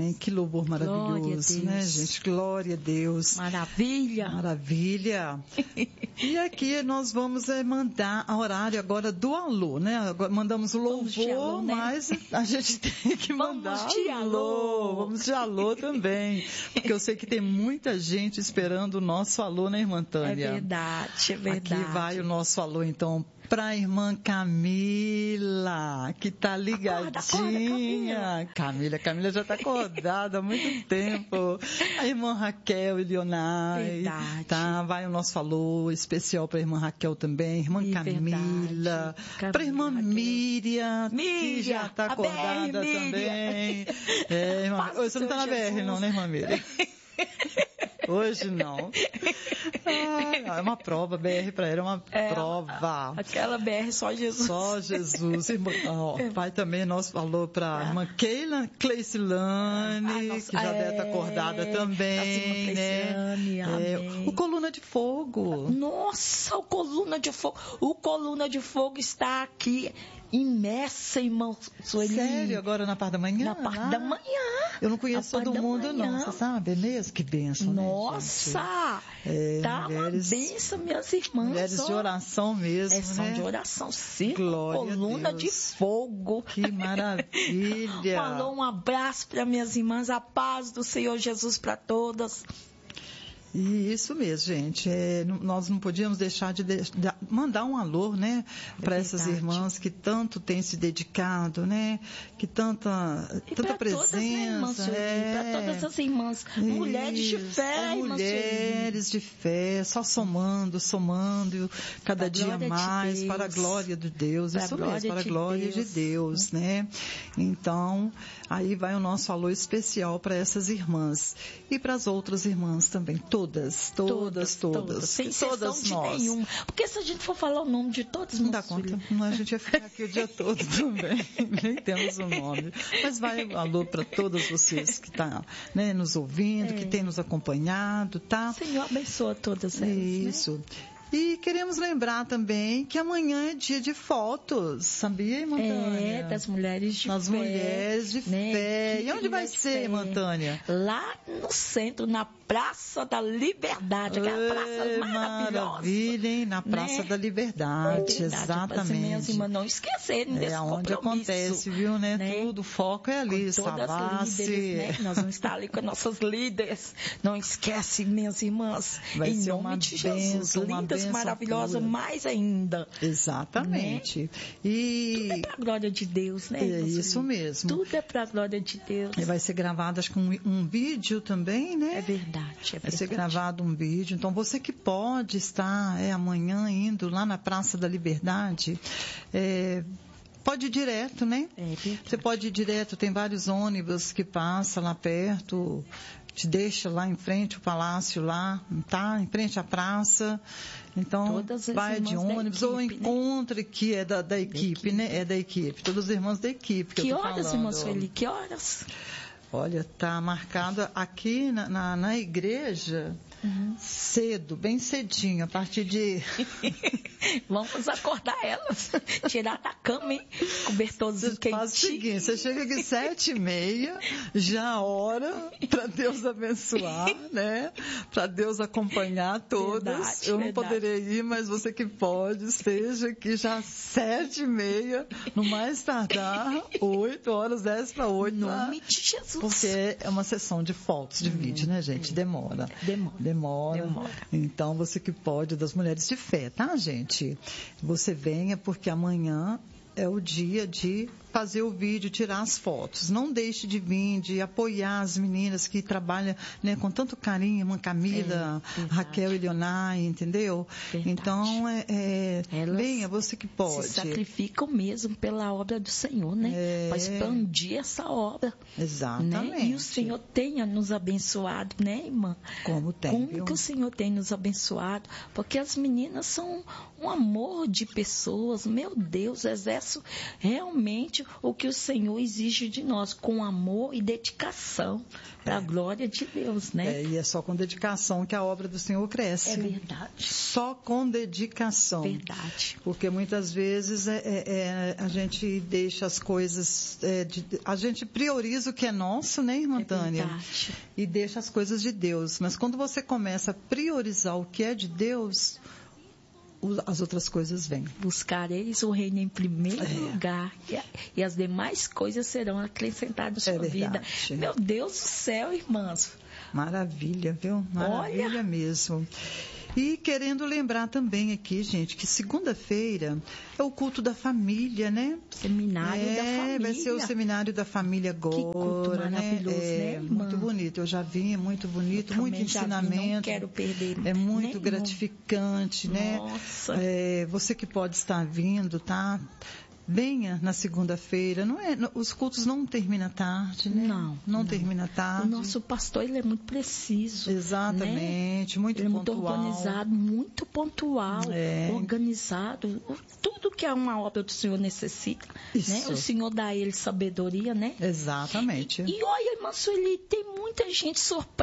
Amém. Que louvor maravilhoso, né, gente? Glória a Deus. Maravilha. Maravilha. E aqui nós vamos mandar a horário agora do alô, né? Agora mandamos o louvor, alô, né? Mas a gente tem que mandar vamos de alô. Vamos de alô também. Porque eu sei que tem muita gente esperando o nosso alô, né, irmã Tânia? É verdade, é verdade. Aqui vai o nosso alô, então, para a irmã Camila, que tá ligadinha. Acorda, Camila já tá acordada há muito tempo. A irmã Raquel e Leonai. Verdade. Tá, vai o nosso alô especial para a irmã Raquel também, irmã Camila, para a irmã Miriam, que já tá acordada também. Irmã, você não tá na BR não, né, irmã Miriam? Hoje não. É uma prova, BR para ela é uma prova. Aquela BR só Jesus. Só Jesus. Pai também, nós falou para a irmã Keila Cleicilane, que já deve estar acordada também, né? O Coluna de Fogo. Nossa, o Coluna de Fogo. O Coluna de Fogo está aqui imersa, irmão Sueli. Sério? Agora na parte da manhã? Na parte da manhã. Eu não conheço todo mundo, não. Você sabe, é mesmo? Que bênção, Nossa! Né, tá mulheres, uma bênção, minhas irmãs. Mulheres de oração mesmo, são de oração, sim. Glória Coluna de Fogo. Que maravilha. Falou um abraço para minhas irmãs, a paz do Senhor Jesus para todas. E isso mesmo, gente. Nós não podíamos deixar de mandar um alô, né, para essas irmãs que tanto têm se dedicado, né, que tanta presença. Para todas as irmãs, mulheres de fé, mulheres de fé, só somando, cada dia mais, para a glória de Deus, isso mesmo, para a glória de Deus, né. Então, aí vai o nosso alô especial para essas irmãs e para as outras irmãs também, todas. Sem exceção de nenhuma. Porque se a gente for falar o nome de todos, não dá conta. A gente ia ficar aqui o dia todo também. Nem temos o nome. Mas vai um alô para todas vocês que estão, né, nos ouvindo, que têm nos acompanhado, tá? O Senhor abençoa todas elas. Isso. Né? E queremos lembrar também que amanhã é dia de fotos, sabia, irmã Tânia? Das mulheres de fé. Das mulheres de fé. E onde vai ser, irmã Tânia? Lá no centro, na Praça da Liberdade, aquela praça maravilhosa. Maravilha, hein? Na Praça da Liberdade, exatamente. Minhas irmãs não esquecerem desse onde acontece, viu, né? Tudo, o foco é ali, Savassi. Né? Nós vamos estar ali com nossas líderes. Não esquece, minhas irmãs. Vai em ser nome de Jesus, lindas, maravilhosas, mais ainda. Exatamente. Né? E tudo é para a glória de Deus, né? É isso mesmo. Tudo é para a glória de Deus. E vai ser gravado, acho que um vídeo também, né? É verdade. Vai ser gravado um vídeo. Então, você que pode estar amanhã indo lá na Praça da Liberdade, pode ir direto, né? Você pode ir direto, tem vários ônibus que passam lá perto, te deixa lá em frente o palácio lá, tá? Em frente à praça. Então, vai de ônibus equipe, ou encontre que é da equipe, né? É da equipe. Todas as irmãs da equipe que eu tô falando. Que horas, irmã Sueli? Que horas? Olha, tá marcado aqui na igreja, cedo, bem cedinho, a partir de... Vamos acordar elas, tirar da cama, hein? Cobertorzinho quentinho. Faz o seguinte, você chega aqui 7h30, já ora para Deus abençoar, né? Para Deus acompanhar todas. Eu não poderei ir, mas você que pode, esteja aqui já 7h30, no mais tardar, 8 horas, 10 para 8. Em nome de Jesus. Porque é uma sessão de fotos, de vídeo, né, gente? Demora. Então, você que pode, das mulheres de fé, tá, gente? Você venha, porque amanhã é o dia de fazer o vídeo, tirar as fotos. Não deixe de vir, de apoiar as meninas que trabalham, né, com tanto carinho, irmã Camila, Raquel e Leonai, entendeu? Verdade. Então, venha, você que pode. Se sacrificam mesmo pela obra do Senhor, né? Para expandir essa obra. Exatamente. Né? E o Senhor tenha nos abençoado, né, irmã? Como tem. Como que o Senhor tem nos abençoado? Porque as meninas são um amor de pessoas. Meu Deus, o exército realmente o que o Senhor exige de nós, com amor e dedicação, para a glória de Deus, né? E é só com dedicação que a obra do Senhor cresce. É verdade. Só com dedicação. Verdade. Porque muitas vezes a gente deixa as coisas, a gente prioriza o que é nosso, né, irmã Tânia? Verdade. E deixa as coisas de Deus. Mas quando você começa a priorizar o que é de Deus, as outras coisas vêm. Buscareis o reino em primeiro lugar e as demais coisas serão acrescentadas à sua vida. Meu Deus do céu, irmãs. Maravilha, viu? Maravilha mesmo. E querendo lembrar também aqui, gente, que segunda-feira é o culto da família, né? Seminário da família. Vai ser o seminário da família agora. Que culto maravilhoso, né, irmã? Muito bonito. Eu já vi, é muito bonito, muito ensinamento. Não quero perder. É muito gratificante, né? Nossa. Você que pode estar vindo, tá? Venha na segunda-feira. Os cultos não terminam tarde, né? Não termina tarde. O nosso pastor, ele é muito preciso. Exatamente, né? muito ele pontual. É muito organizado, muito pontual, organizado. Tudo que é uma obra do Senhor necessita. Né? O Senhor dá a ele sabedoria, né? Exatamente. E olha, irmã Sueli, tem muita gente surpresa.